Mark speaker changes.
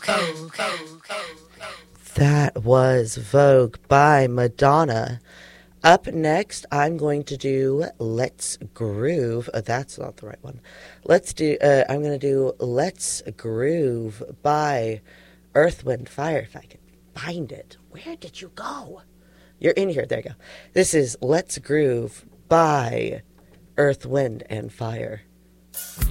Speaker 1: That was Vogue by Madonna. Up next, I'm going to do Let's Groove. That's not the right one. I'm going to do Let's Groove by Earth, Wind, Fire. If I can find it. Where did you go? You're in here. There you go. This is Let's Groove by Earth, Wind, and Fire.